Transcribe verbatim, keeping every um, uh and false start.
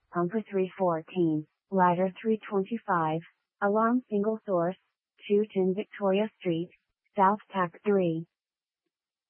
pumper three fourteen, ladder three twenty-five, alarm single source, two ten Victoria Street, South Tack three.